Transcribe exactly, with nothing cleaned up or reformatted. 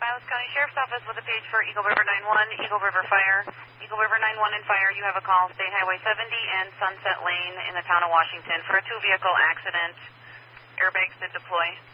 Silas County Sheriff's Office with a page for Eagle River nine one, Eagle River Fire. Eagle River nine one and Fire, you have a call, State Highway seventy and Sunset Lane in the town of Washington for a two-vehicle accident. Airbags did deploy.